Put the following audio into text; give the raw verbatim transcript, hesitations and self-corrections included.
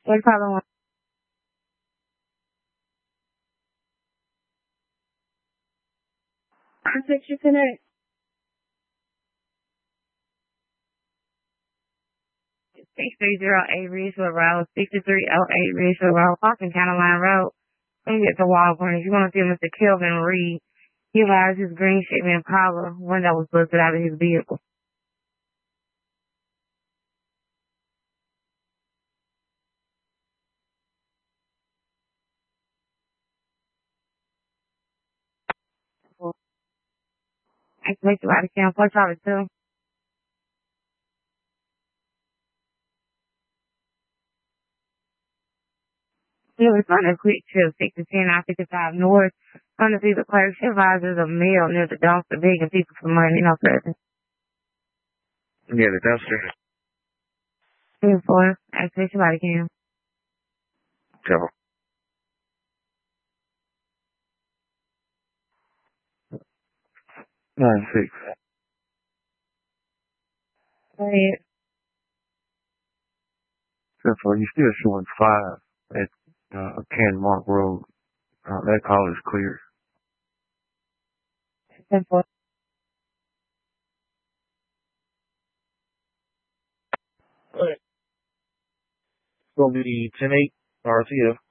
What problem? I said you connect. six three zero eight Ridgeville Road, sixty-three oh eight Ridgeville Road, Austin County Line Road. When you get to Walgreens, you want to see Mister Kelvin Reed. He lies his green Chevy Impala when that was busted out of his vehicle. I can make you out of town. Four Charlie two. He was on a quick trip, six to ten, I fifty-five North. On the see the clerk advisors a mail near the dumpster begging people for money, no further. Yeah, the dumpster. Three four. I can make you out of town. Trouble. Nine six. Go ahead. Therefore, you still showing five at uh, Canmark Road. Uh, that call is clear. Ten four. All right. It's gonna be ten eight R T F.